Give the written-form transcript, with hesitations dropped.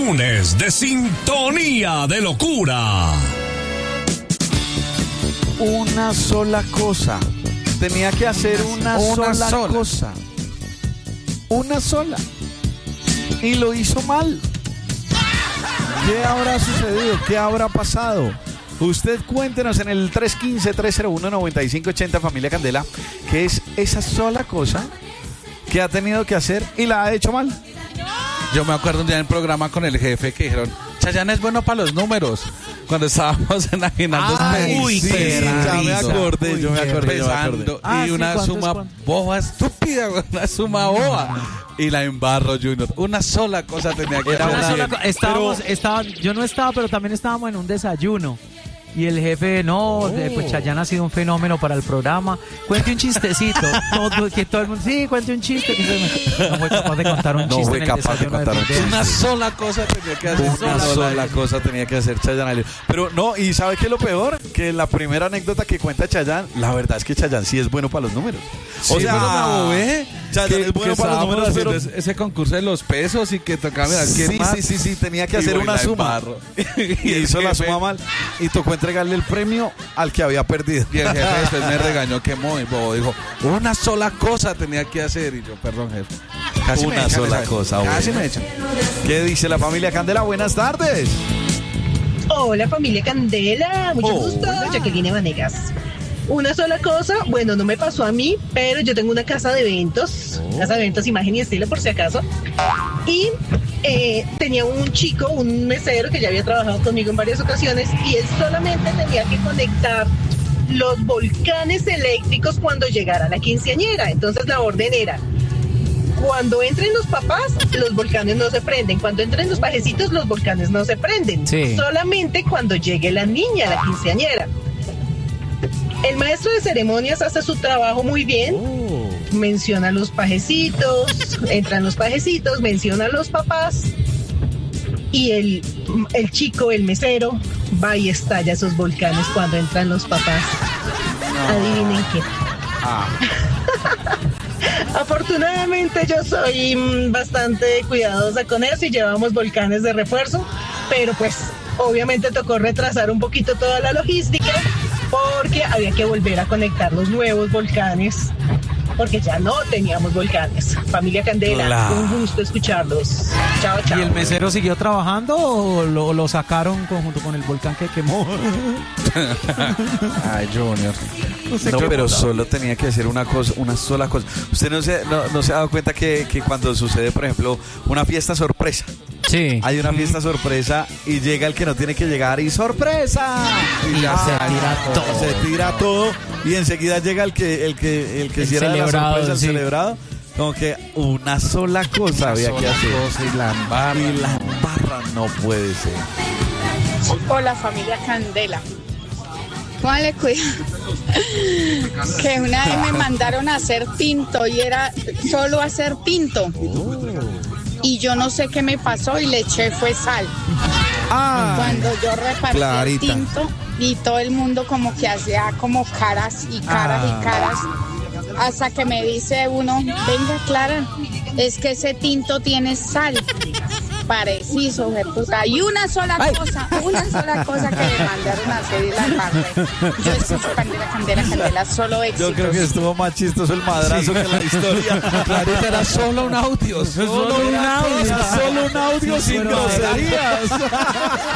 lunes de sintonía de locura. Una sola cosa. Tenía que hacer una sola cosa. Una sola. Y lo hizo mal. ¿Qué habrá sucedido? ¿Qué habrá pasado? Usted cuéntenos en el 315-301-9580, familia Candela, ¿qué es esa sola cosa que ha tenido que hacer y la ha hecho mal? Yo me acuerdo un día en el programa con el jefe que dijeron, Chayanne es bueno para los números. Cuando estábamos enajenando yo me acordé. Y una suma boba estúpida, una suma boba. Y la embarro, Junior. Una sola cosa tenía que hacer. Yo no estaba, pero también estábamos en un desayuno. Y el jefe, pues Chayanne ha sido un fenómeno para el programa. Cuente un chistecito. Todo el mundo, sí, cuente un chiste. No fue capaz de contar un chiste. No fue capaz de contar un chiste. Una sola cosa tenía que hacer. Una sola cosa tenía que hacer Chayanne. Pero no, ¿y sabe qué es lo peor? Que la primera anécdota que cuenta Chayanne, la verdad es que Chayanne sí es bueno para los números. Sí, o sea, pero me abobé. Chayanne es bueno para los números, pero ese concurso de los pesos y que tocaba sí, tenía que hacer una suma. Y hizo la suma mal y tocó entregarle el premio al que había perdido. Y el jefe después me regañó que muy bobo. Dijo, una sola cosa tenía que hacer. Y yo, perdón, jefe. Casi una sola cosa. Casi me echan. ¿Qué dice la familia Candela? Buenas tardes. Hola, familia Candela. Mucho gusto. Jacqueline Vanegas. Una sola cosa, bueno, no me pasó a mí, pero yo tengo una casa de eventos, imagen y estilo por si acaso, y tenía un chico, un mesero que ya había trabajado conmigo en varias ocasiones, y él solamente tenía que conectar los volcanes eléctricos cuando llegara la quinceañera. Entonces la orden era: cuando entren los papás, los volcanes no se prenden. Cuando entren los pajecitos, los volcanes no se prenden. Sí. Solamente cuando llegue la niña, la quinceañera. El maestro de ceremonias hace su trabajo muy bien. Menciona a los pajecitos, entran los pajecitos, menciona a los papás. Y el chico, el mesero, va y estalla esos volcanes cuando entran los papás. Adivinen qué. Afortunadamente yo soy bastante cuidadosa con eso y llevamos volcanes de refuerzo, pero pues obviamente tocó retrasar un poquito toda la logística porque había que volver a conectar los nuevos volcanes porque ya no teníamos volcanes. Familia Candela, un gusto escucharlos. Chao, chao. ¿Y el mesero siguió trabajando o lo sacaron junto con el volcán que quemó? Ay, Junior. No, pero solo tenía que hacer una sola cosa. ¿Usted no se ha dado cuenta que cuando sucede, por ejemplo, una fiesta sorpresa? Sí. Hay una fiesta sorpresa y llega el que no tiene que llegar y ¡sorpresa! Y se tira todo y enseguida llega el que hiciera la sorpresa, el celebrado. Como que una sola cosa había que hacer. Y la embarra no puede ser. Hola, familia Candela. Póngale cuidado. Que una vez me mandaron a hacer tinto y era solo hacer tinto. Y yo no sé qué me pasó y le eché fue sal. Cuando yo repartí el tinto y todo el mundo como que hacía como caras y caras y caras. Hasta que me dice uno, venga Clara, es que ese tinto tiene sal. Parecido, puta. Y una sola cosa que me mandaron a hacer y la embarré. Yo escucho Candela, solo éxito. Yo creo que estuvo más chistoso el madrazo que la historia. Clarita, era solo un audio. Solo un audio sin groserías.